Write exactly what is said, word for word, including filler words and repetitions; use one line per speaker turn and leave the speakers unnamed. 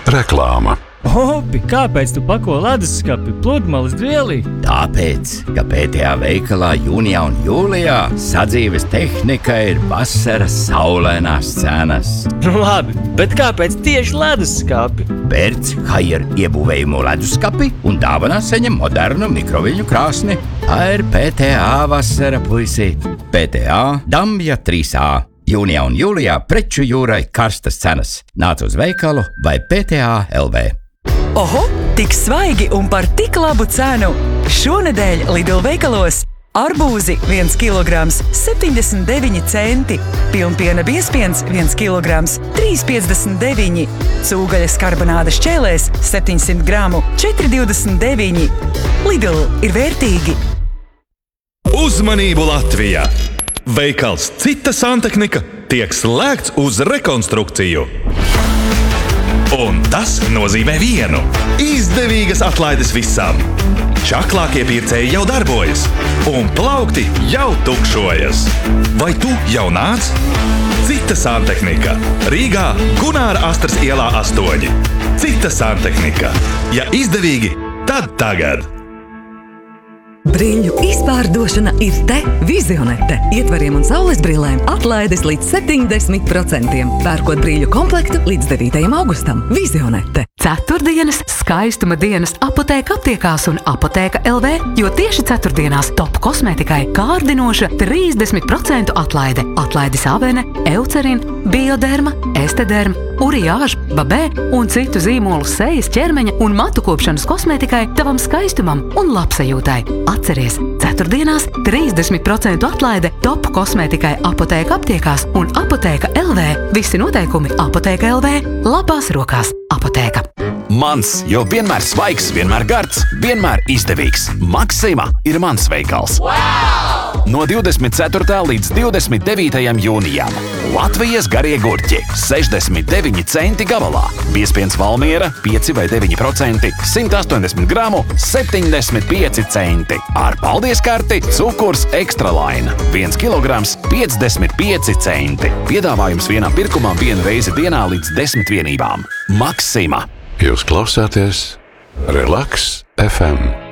Reklāma.
Opi, kāpēc tu pako leduskapi pludmales dvielī?
Tāpēc, ka P T A veikalā jūnijā un jūlijā sadzīves tehnika ir vasaras saulainās cenas.
Nu labi, bet kāpēc tieši leduskapi?
Pērc Haier iebūvējumu leduskapi un dāvanā saņem modernu mikroviļņu krāsni. Tā ir P T A vasara, puisīt. P T A Dambja trīs A. Jūnijā un jūlijā preču jūrai karstas cenas. Nāc uz veikalu vai P T A L V.
Oho, tik svaigi un par tik labu cenu! Šonedēļ Lidl veikalos arbūzi viens kilograms septiņdesmit deviņi centi, pilnpiena biezpiens viens kilograms trīs piecdesmit deviņi, cūgaļas karbonādes šķēlēs septiņsimt gramu četri divdesmit deviņi. Lidl ir vērtīgi!
Uzmanību Latvijā! Veikals Cita santehnika tiek slēgts uz rekonstrukciju. Un tas nozīmē vienu – izdevīgas atlaides visam. Čaklākie pircēji jau darbojas, un plaukti jau tukšojas. Vai tu jau nāc? Cita santehnika. Rīgā Gunāra Astras ielā astoņi. Cita santehnika. Ja izdevīgi, tad tagad.
Brīļu izpārdošana ir te Vizionete. Ietvariem un saules brillēm atlaides līdz septiņdesmit procentiem. Pērkot brīļu komplektu līdz devītajam augustam. Vizionete.
Ceturtdienas skaistuma dienas Apotēka aptiekās un Apotēka L V, jo tieši ceturtdienās top kosmētikai kārdinoša trīsdesmit procentu atlaide. Atlaidis Avene, Eucerin, Bioderma, Estederm, Uriāž, Babē un citu zīmolu sejas, ķermeņa un matu kopšanas kosmētikai tavam skaistumam un labsajūtai. Atceries, ceturtdienās trīsdesmit procentu atlaide top kosmētikai Apotēka aptiekās un Apotēka L V. Visi noteikumi Apotēka L V. Labās rokās Apotēka.
Mans, jo vienmēr svaigs, vienmēr gards, vienmēr izdevīgs. Maksima ir mans veikals. Wow! No divdesmit ceturtā līdz divdesmit devītajam jūnijam. Latvijas garie gurķi – sešdesmit deviņi centi gabalā. Biezpiens Valmiera – pieci vai deviņi procenti, simt astoņdesmit gramu – septiņdesmit pieci centi. Ar paldies karti cukurs Ekstralaina – viens kilograms piecdesmit pieci centi. Piedāvājums vienam pirkumam vienu reizi dienā līdz desmit vienībām. Maksima.
Jūs klausāties Relaks F M.